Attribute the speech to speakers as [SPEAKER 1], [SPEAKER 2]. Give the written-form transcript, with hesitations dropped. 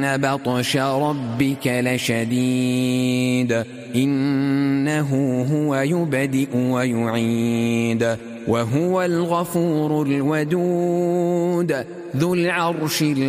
[SPEAKER 1] إن بطش ربك لشديد إنه هو يبدئ ويعيد وهو الغفور الودود ذو العرش